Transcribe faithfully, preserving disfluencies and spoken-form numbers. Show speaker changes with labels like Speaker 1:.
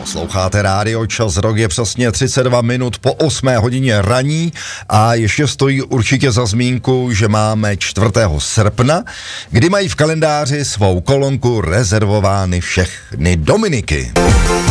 Speaker 1: Posloucháte Rádio Čas, rok je přesně třicet dva minut po osmé hodině raní a ještě stojí určitě za zmínku, že máme čtvrtého srpna, kdy mají v kalendáři svou kolonku rezervovány všechny Dominiky.